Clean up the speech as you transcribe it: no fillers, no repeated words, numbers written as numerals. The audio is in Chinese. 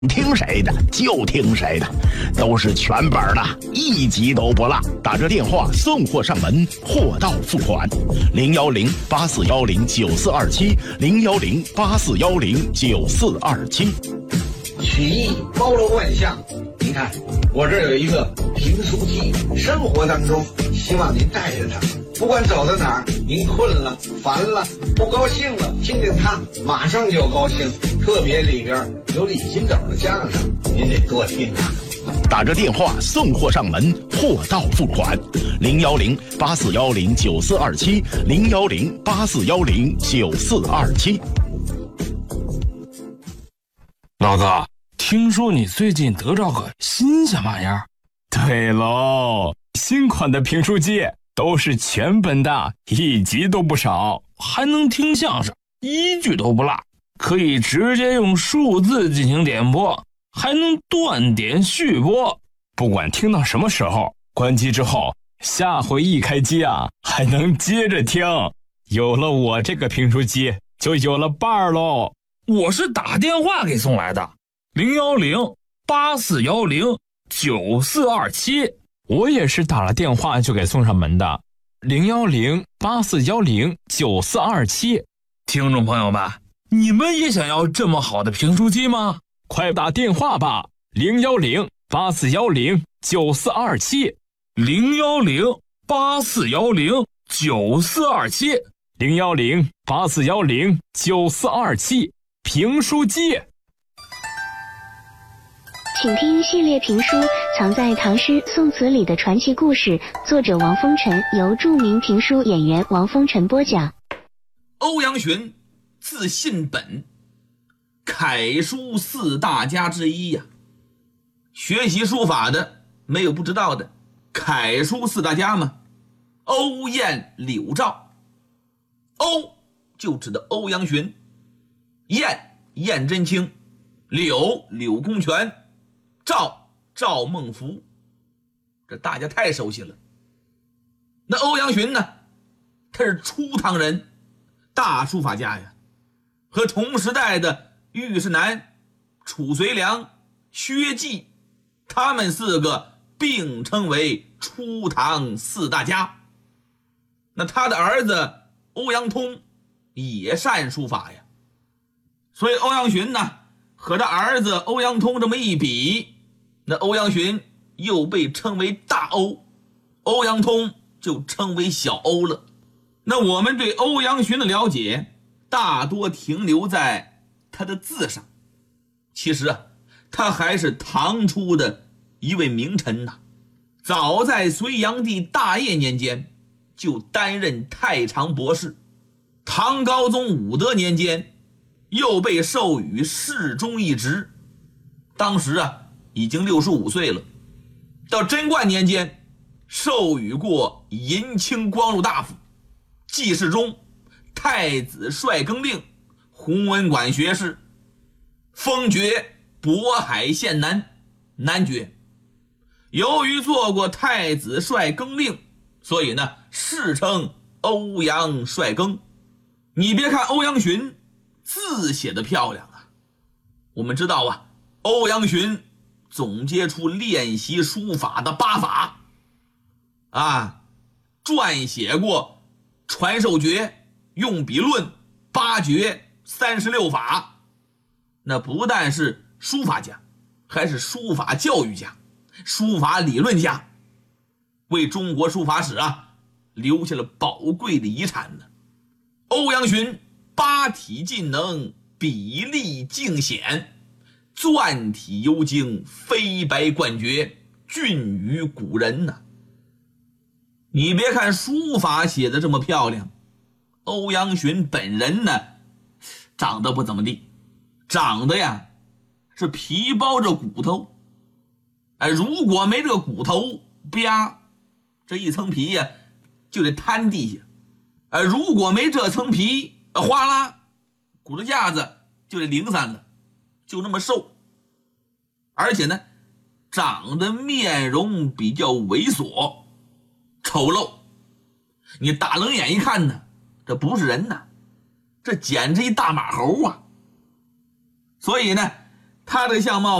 听谁的就听谁的，都是全本的，一集都不落。打这电话送货上门，货到付款。010-8410-9427，010-8410-9427。 曲艺包罗万象，您看我这儿有一个评书机，生活当中希望您带着它，不管走到哪儿，您困了、烦了、不高兴了，听听它马上就高兴。特别里边有李金斗的相声，您得多听啊。 打着电话送货上门，货到付款。010-8410-9427，010-8410-9427。 老哥，听说你最近得着个新鲜玩意儿？ 对喽，新款的评书机都是全本的，一集都不少， 还能听相声，一句都不落，可以直接用数字进行点播，还能断点续播， 不管听到什么时候，关机之后下回一开机啊，还能接着听。有了我这个评书机，就有了伴儿喽。 我是打电话给送来的，010-8410-9427。 我也是打了电话就给送上门的，010-8410-9427。 听众朋友们，你们也想要这么好的评书机吗？ 快打电话吧，010-8410-9427， 010-8410-9427， 010-8410-9427。评书机， 请听系列评书《藏在唐诗宋词里的传奇故事》，作者王风尘，由著名评书演员王风尘播讲。 欧阳询，字信本，楷书四大家之一呀。学习书法的没有不知道的，楷书四大家嘛，欧燕柳赵。欧就指的欧阳询，燕燕真卿，柳柳公权，赵赵孟頫，这大家太熟悉了。那欧阳询呢，他是初唐人，大书法家呀，和同时代的虞世南、褚遂良、薛稷，他们四个并称为初唐四大家。那他的儿子欧阳通也善书法呀，所以欧阳询呢和他儿子欧阳通这么一比，那欧阳询又被称为大欧，欧阳通就称为小欧了。那我们对欧阳询的了解大多停留在他的字上，其实啊，他还是唐初的一位名臣呐。早在隋炀帝大业年间就担任太常博士，唐高宗武德年间又被授予侍中一职，当时啊已经65岁了。到贞观年间授予过银青光禄大夫、记事中、太子帅更令、弘文馆学士，封爵渤海县男爵。由于做过太子帅更令，所以呢世称欧阳帅更。你别看欧阳询字写得漂亮啊，我们知道啊，欧阳询总结出练习书法的8法啊，撰写过传授诀、用笔论、8诀、36法。那不但是书法家，还是书法教育家、书法理论家，为中国书法史啊留下了宝贵的遗产呢。欧阳询8体尽能，笔力尽显，篆体幽精，飞白冠绝，俊于古人呐。你别看书法写得这么漂亮，欧阳询本人呢长得不怎么地，长得呀是皮包着骨头。如果没这个骨头，啪，这一层皮呀就得摊地下。如果没这层皮，哗啦，骨头架子就得零散了，就那么瘦。而且呢长得面容比较猥琐丑陋，你大冷眼一看呢，这不是人呐，这简直一大马猴啊。所以呢他的相貌